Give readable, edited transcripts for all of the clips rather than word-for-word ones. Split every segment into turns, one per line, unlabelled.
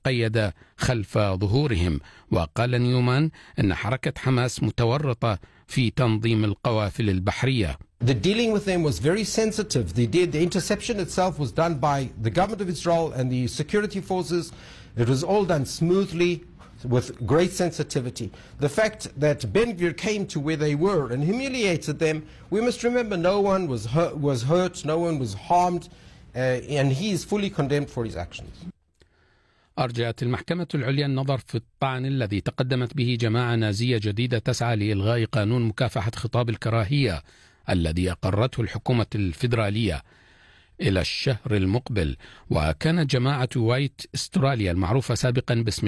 مقيدة خلف ظهورهم. وقال نيومان أن حركة حماس متورطة في تنظيم القوافل البحرية.
The dealing with them was very sensitive. The interception itself was done by the government of Israel and the security forces. It was all done smoothly with great sensitivity. The fact that Ben Gvir came to where they were and humiliated them, we must remember no one was hurt, no one was harmed, and he is fully condemned for his actions.
أرجأت المحكمة العليا النظر في الطعن الذي تقدمت به جماعة نازية جديدة تسعى لإلغاء قانون مكافحة خطاب الكراهية الذي أقرته الحكومة الفيدرالية إلى الشهر المقبل. وكانت جماعة وايت استراليا المعروفة سابقا باسم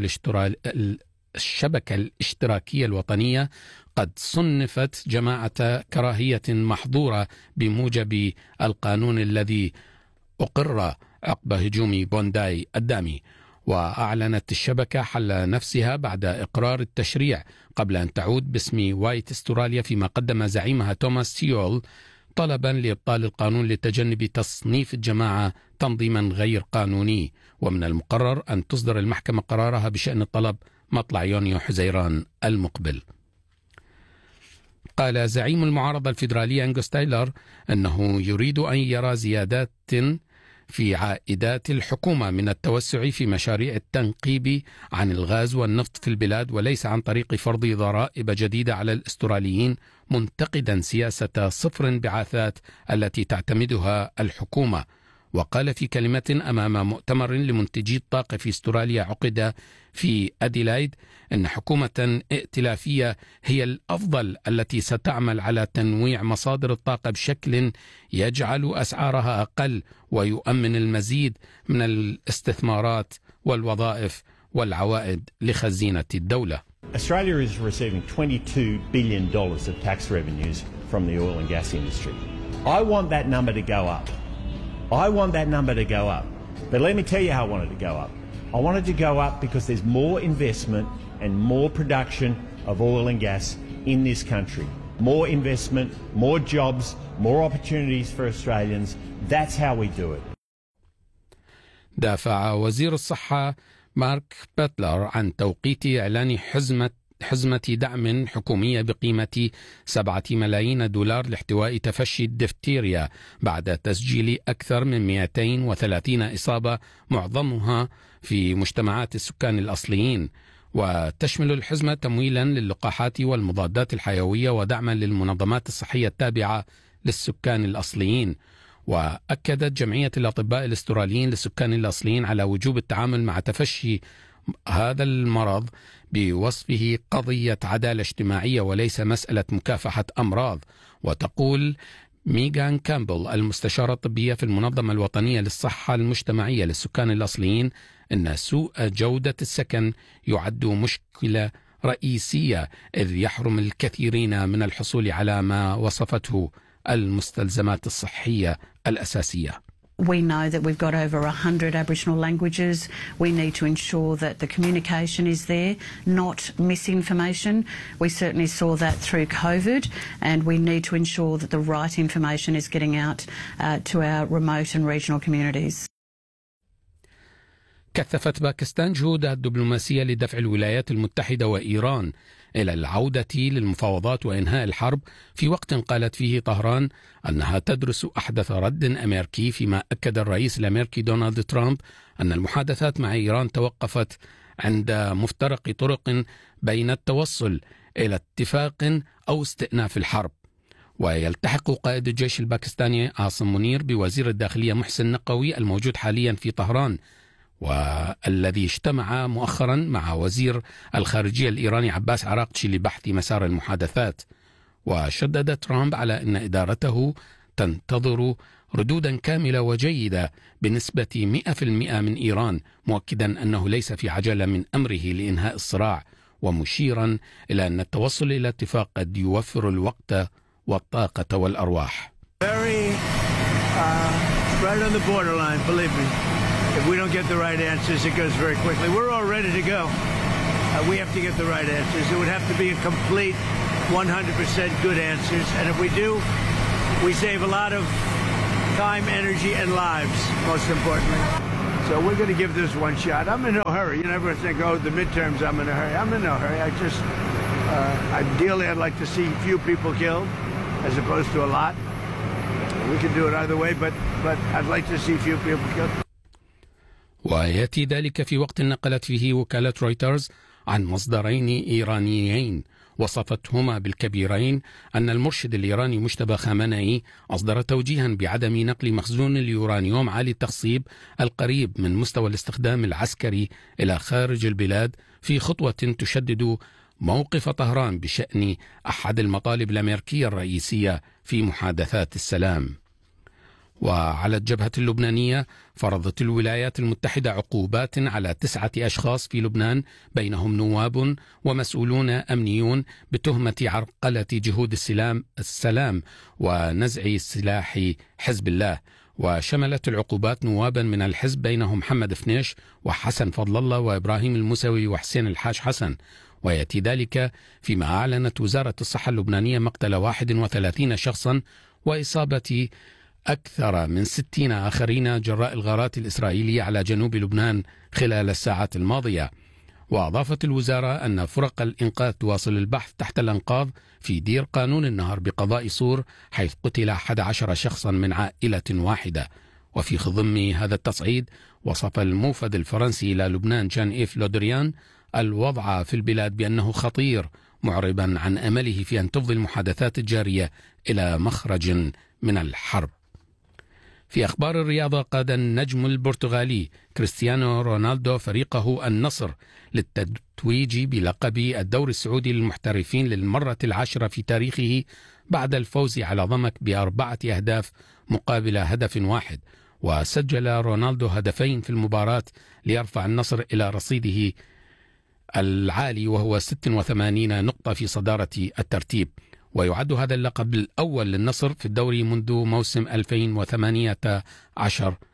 الشبكة الاشتراكية الوطنية قد صنفت جماعة كراهية محظورة بموجب القانون الذي أقر عقب هجوم بونداي الدامي. وأعلنت الشبكة حل نفسها بعد إقرار التشريع قبل أن تعود باسم وايت استراليا، فيما قدم زعيمها توماس سيول طلبا لإبطال القانون لتجنب تصنيف الجماعة تنظيما غير قانوني. ومن المقرر أن تصدر المحكمة قرارها بشأن الطلب مطلع يونيو حزيران المقبل. قال زعيم المعارضة الفيدرالية أنغوس تايلر أنه يريد أن يرى زيادات في عائدات الحكومة من التوسع في مشاريع التنقيب عن الغاز والنفط في البلاد، وليس عن طريق فرض ضرائب جديدة على الأستراليين، منتقدا سياسة صفر انبعاثات التي تعتمدها الحكومة. وقال في كلمة أمام مؤتمر لمنتجي الطاقة في استراليا عقد في أديلايد أن حكومة ائتلافية هي الأفضل التي ستعمل على تنويع مصادر الطاقة بشكل يجعل أسعارها أقل ويؤمن المزيد من الاستثمارات والوظائف والعوائد لخزينة الدولة.
Australia is receiving $22 billion of tax revenues from the oil and gas industry. I want that number to go up. I want that number to go up. But let me tell you how I want it to go up. I want it to go up because there's more investment and more production of oil and gas in this country. More investment, more jobs, more opportunities for Australians. That's how we do it.
دافع وزير الصحة مارك باتلر عن توقيت إعلان حزمة دعم حكومية بقيمة $7 ملايين لاحتواء تفشي الدفتيريا بعد تسجيل أكثر من 230 إصابة، معظمها في مجتمعات السكان الأصليين. وتشمل الحزمة تمويلا للقاحات والمضادات الحيوية ودعما للمنظمات الصحية التابعة للسكان الأصليين. وأكدت جمعية الأطباء الأستراليين للسكان الأصليين على وجوب التعامل مع تفشي هذا المرض بوصفه قضية عدالة اجتماعية وليس مسألة مكافحة أمراض. وتقول ميغان كامبل المستشارة الطبية في المنظمة الوطنية للصحة المجتمعية للسكان الأصليين أن سوء جودة السكن يعد مشكلة رئيسية، إذ يحرم الكثيرين من الحصول على ما وصفته المستلزمات الصحية الأساسية.
We know that we've got over 100 Aboriginal languages. We need to ensure that the communication is there, not misinformation. We certainly saw that through COVID, and we need to ensure that the right information is getting out to our remote and regional communities.
كثفت باكستان جهودها الدبلوماسية لدفع الولايات المتحدة وإيران إلى العودة للمفاوضات وإنهاء الحرب، في وقت قالت فيه طهران أنها تدرس أحدث رد أمريكي، فيما أكد الرئيس الأمريكي دونالد ترامب أن المحادثات مع إيران توقفت عند مفترق طرق بين التوصل إلى اتفاق أو استئناف الحرب. ويلتحق قائد الجيش الباكستاني عاصم منير بوزير الداخلية محسن نقوي الموجود حاليا في طهران، والذي اجتمع مؤخرا مع وزير الخارجية الإيراني عباس عراقچي لبحث مسار المحادثات. وشدد ترامب على أن إدارته تنتظر ردودا كاملة وجيدة بنسبة 100% من إيران، مؤكدا أنه ليس في عجلة من أمره لإنهاء الصراع، ومشيرا إلى أن التوصل إلى اتفاق قد يوفر الوقت والطاقة والأرواح.
Right on the borderline, believe me. If we don't get the right answers, it goes very quickly. We're all ready to go. We have to get the right answers. It would have to be a complete 100% good answers. And if we do, we save a lot of time, energy, and lives, most importantly. So we're going to give this one shot. I'm in no hurry. You never think, oh, the midterms, I'm in a hurry. I'm in no hurry. Ideally, I'd like to see few people killed as opposed to a lot. We can do it either way, but I'd like to see few people killed.
ويأتي ذلك في وقت نقلت فيه وكالة رويترز عن مصدرين إيرانيين وصفتهما بالكبيرين أن المرشد الإيراني مجتبى خامنئي أصدر توجيها بعدم نقل مخزون اليورانيوم عالي التخصيب القريب من مستوى الاستخدام العسكري إلى خارج البلاد في خطوة تشدد موقف طهران بشأن أحد المطالب الأمريكية الرئيسية في محادثات السلام. وعلى الجبهة اللبنانية فرضت الولايات المتحدة عقوبات على 9 أشخاص في لبنان بينهم نواب ومسؤولون أمنيون بتهمة عرقلة جهود السلام ونزع سلاح حزب الله. وشملت العقوبات نوابا من الحزب بينهم محمد فنيش وحسن فضل الله وإبراهيم الموسوي وحسين الحاج حسن. ويأتي ذلك فيما أعلنت وزارة الصحة اللبنانية مقتل 31 شخصا وإصابة أكثر من 60 آخرين جراء الغارات الإسرائيلية على جنوب لبنان خلال الساعات الماضية. وأضافت الوزارة أن فرق الإنقاذ تواصل البحث تحت الأنقاض في دير قانون النهر بقضاء صور حيث قتل 11 شخصا من عائلة واحدة. وفي خضم هذا التصعيد وصف الموفد الفرنسي إلى لبنان جان إيف لودريان الوضع في البلاد بأنه خطير، معربا عن أمله في أن تفضي المحادثات الجارية إلى مخرج من الحرب. في أخبار الرياضة قاد النجم البرتغالي كريستيانو رونالدو فريقه النصر للتتويج بلقب الدوري السعودي للمحترفين للمرة 10 في تاريخه بعد الفوز على ضمك ب4 أهداف مقابل هدف واحد. وسجل رونالدو هدفين في المباراة ليرفع النصر إلى رصيده العالي وهو 86 نقطة في صدارة الترتيب. ويعد هذا اللقب الأول للنصر في الدوري منذ موسم 2018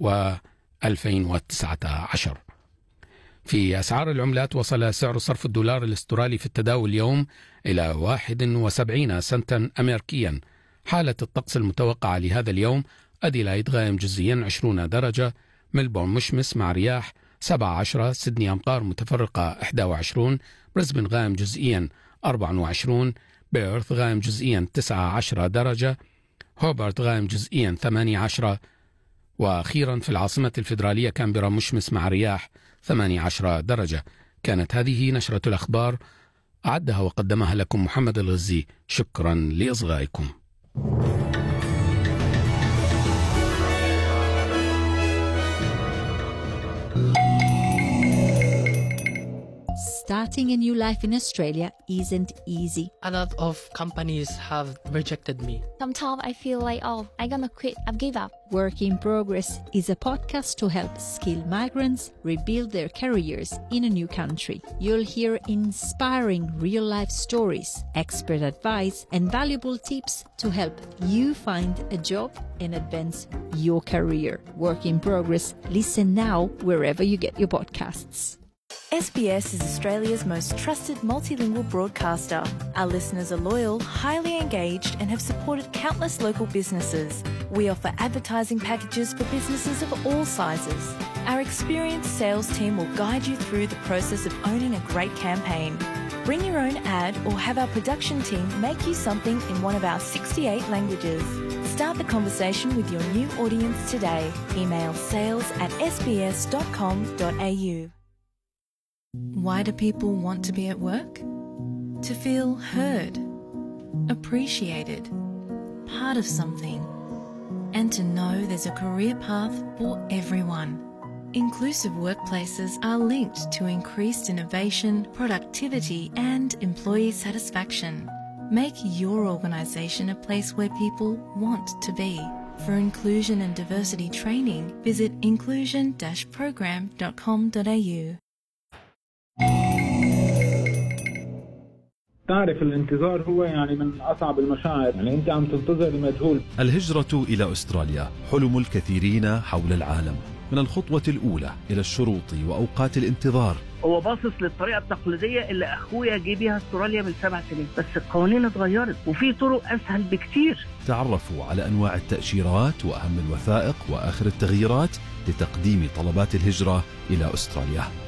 و2019. في أسعار العملات وصل سعر صرف الدولار الاسترالي في التداول اليوم إلى 71 سنتا أمريكيا. حالة الطقس المتوقعة لهذا اليوم: أديلايد غائم جزئيا 20 درجة، ملبورن مشمس مع رياح 17، سيدني أمطار متفرقة 21، بريسبن غائم جزئيا 24، بيرث غائم جزئيا 19 درجة، هوبارت غائم جزئيا 18، وأخيرا في العاصمة الفيدرالية كامبرا مشمس مع رياح 18 درجة. كانت هذه نشرة الأخبار أعدها وقدمها لكم محمد الغزي. شكرا لإصغائكم.
Starting a new life in Australia isn't easy.
A lot of companies have rejected me.
Sometimes I feel like, I'm gonna quit, I've give up.
Work in Progress is a podcast to help skilled migrants rebuild their careers in a new country. You'll hear inspiring real-life stories, expert advice, and valuable tips to help you find a job and advance your career. Work in Progress. Listen now wherever you get your podcasts.
SBS is Australia's most trusted multilingual broadcaster. Our listeners are loyal, highly engaged, and have supported countless local businesses. We offer advertising packages for businesses of all sizes. Our experienced sales team will guide you through the process of owning a great campaign. Bring your own ad or have our production team make you something in one of our 68 languages. Start the conversation with your new audience today. Email sales@sbs.com.au. Why do people want to be at work? To feel heard, appreciated, part of something, and to know there's a career path for everyone. Inclusive workplaces are linked to increased innovation, productivity, and employee satisfaction. Make your organisation a place where people want to be. For inclusion and diversity training, visit inclusion-program.com.au.
تعرف الانتظار هو يعني من أصعب المشاعر، يعني أنت عم تنتظر المجهول.
الهجرة إلى أستراليا حلم الكثيرين حول العالم، من الخطوة الأولى إلى الشروط وأوقات الانتظار.
هو باصص للطريقة التقليدية اللي أخويا جه بيها استراليا من 7 سنين، بس القوانين اتغيرت وفي طرق أسهل بكتير.
تعرفوا على أنواع التأشيرات وأهم الوثائق وآخر التغييرات لتقديم طلبات الهجرة إلى أستراليا.